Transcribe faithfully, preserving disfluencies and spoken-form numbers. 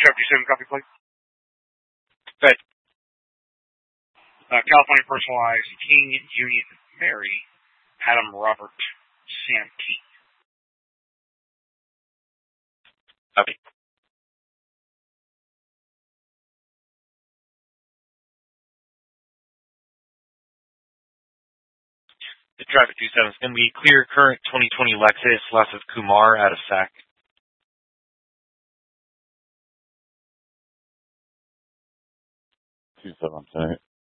Trevor, do you send him a copy, please? Good. Uh, California Personalized King Union Mary Adam Robert Sam Keith. Okay. The traffic two seven is going to be clear current twenty twenty Lexus, lots of Kumar out of S A C. two seven,